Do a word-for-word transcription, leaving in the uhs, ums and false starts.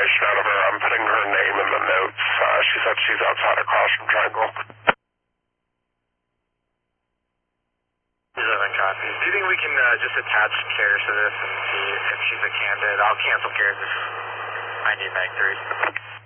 information out of her. I'm putting her name in the notes. Uh, she said she's outside across from Triangle. Seven copies. Do you think we can uh, just attach Karis to this and see if she's a candidate? I'll cancel Karis. I need Mag three.